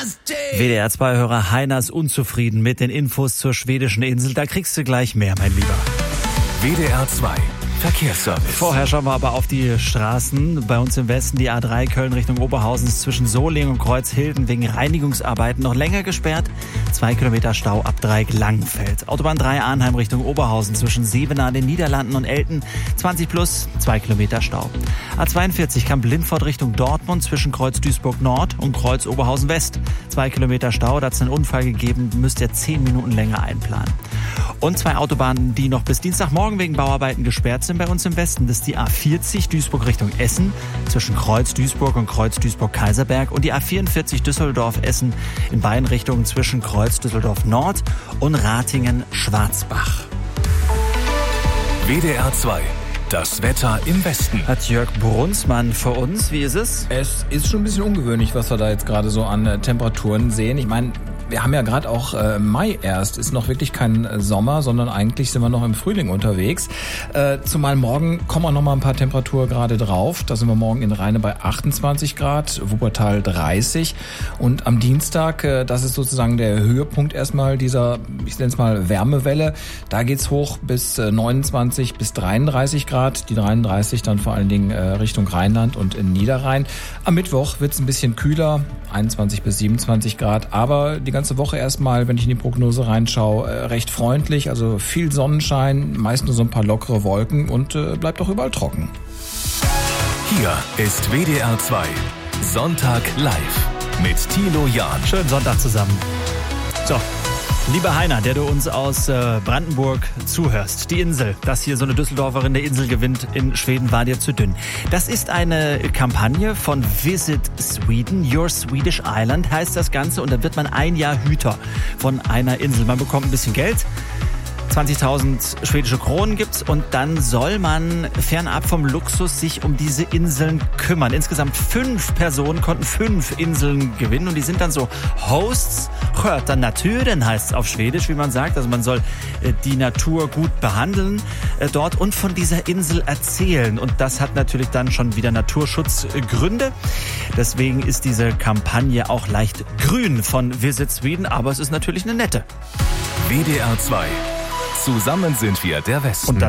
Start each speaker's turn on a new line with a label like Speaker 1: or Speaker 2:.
Speaker 1: WDR-2-Hörer Heiner ist unzufrieden mit den Infos zur schwedischen Insel. Da kriegst du gleich mehr, mein Lieber.
Speaker 2: WDR 2 Verkehrsservice.
Speaker 1: Vorher schauen wir aber auf die Straßen. Bei uns im Westen die A3 Köln Richtung Oberhausen ist zwischen Solingen und Kreuzhilden wegen Reinigungsarbeiten noch länger gesperrt. 2 Kilometer Stau ab Dreieck Langenfeld. Autobahn 3 Arnheim Richtung Oberhausen zwischen Sevenaar in den Niederlanden und Elten 20 plus 2 Kilometer Stau. A42 Kamp-Lindfort Richtung Dortmund zwischen Kreuz Duisburg Nord und Kreuz Oberhausen West. 2 Kilometer Stau, da hat es einen Unfall gegeben, müsst ihr 10 Minuten länger einplanen. Und 2 Autobahnen, die noch bis Dienstagmorgen wegen Bauarbeiten gesperrt sind bei uns im Westen. Das ist die A40 Duisburg Richtung Essen zwischen Kreuz Duisburg und Kreuz Duisburg-Kaiserberg und die A44 Düsseldorf-Essen in beiden Richtungen zwischen Kreuz Düsseldorf Nord und Ratingen-Schwarzbach.
Speaker 2: WDR 2. Das Wetter im Westen.
Speaker 1: Hat Jörg Brunsmann für uns. Wie ist es?
Speaker 3: Es ist schon ein bisschen ungewöhnlich, was wir da jetzt gerade so an Temperaturen sehen. Ich meine, wir haben ja gerade auch Mai erst. Ist noch wirklich kein Sommer, sondern eigentlich sind wir noch im Frühling unterwegs. Zumal morgen kommen auch noch mal ein paar Temperaturgrade drauf. Da sind wir morgen in Rheine bei 28 Grad, Wuppertal 30. Und am Dienstag, das ist sozusagen der Höhepunkt erstmal dieser, ich nenne es mal Wärmewelle. Da geht's hoch bis 29 bis 33 Grad. Die 33 dann vor allen Dingen Richtung Rheinland und in Niederrhein. Am Mittwoch wird's ein bisschen kühler, 21 bis 27 Grad. Aber die ganze Woche erstmal, wenn ich in die Prognose reinschaue, recht freundlich. Also viel Sonnenschein, meist nur so ein paar lockere Wolken und bleibt auch überall trocken.
Speaker 2: Hier ist WDR 2 Sonntag live mit Thilo Jahn.
Speaker 1: Schönen Sonntag zusammen. So, lieber Heiner, der du uns aus Brandenburg zuhörst, die Insel, dass hier so eine Düsseldorferin der Insel gewinnt in Schweden, war dir zu dünn. Das ist eine Kampagne von Visit Sweden, Your Swedish Island heißt das Ganze und da wird man ein Jahr Hüter von einer Insel. Man bekommt ein bisschen Geld. 20.000 schwedische Kronen gibt's und dann soll man fernab vom Luxus sich um diese Inseln kümmern. Insgesamt 5 Personen konnten 5 Inseln gewinnen und die sind dann so Hosts, sköter naturen heißt es auf Schwedisch, wie man sagt. Also man soll die Natur gut behandeln dort und von dieser Insel erzählen. Und das hat natürlich dann schon wieder Naturschutzgründe. Deswegen ist diese Kampagne auch leicht grün von Visit Sweden, aber es ist natürlich eine nette.
Speaker 2: WDR 2. Zusammen sind wir der Westen.
Speaker 1: Und